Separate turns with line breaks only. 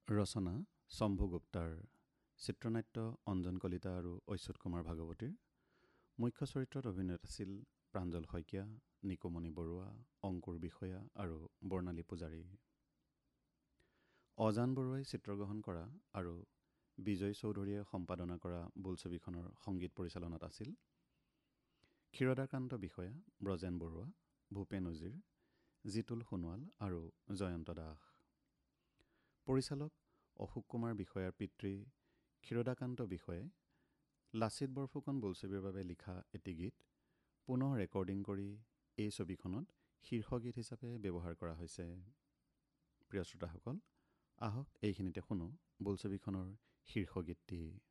ৰচনা শম্ভু গুপ্তাৰ, চিত্ৰনাট্য অঞ্জন কলিতা আৰু অচ্যুত কুমাৰ ভাগৱতীৰ। মুখ্য চৰিত্ৰত অভিনয়ত আছিল প্ৰাঞ্জল শইকীয়া, নিকুমণি বৰুৱা, অংকুৰ বিষয়া আৰু বৰ্ণালী পূজাৰী। অজান বৰুৱাই চিত্ৰগ্ৰহণ কৰা আৰু বিজয় চৌধুৰীয়ে সম্পাদনা কৰা বোলছবিখনৰ সংগীত পৰিচালনাত আছিল ক্ষীৰদাকান্ত বিষয়া, ব্ৰজেন বৰুৱা, ভূপেন উজিৰ, জিতুল সোণোৱাল আৰু জয়ন্ত দাস। পৰিচালক অশোক কুমাৰ বিষয়াৰ পিতৃ ক্ষীৰদাকান্ত বিষয়াই লাচিত বৰফুকন বোলছবিৰ বাবে লিখা এটি গীত পুনৰ ৰেকৰ্ডিং কৰি এই ছবিখনত শীৰ্ষগীত হিচাপে ব্যৱহাৰ কৰা হৈছে। প্ৰিয় শ্ৰোতাসকল, আহক এইখিনিতে শুনো বোলছবিখনৰ শীৰ্ষগীতটি।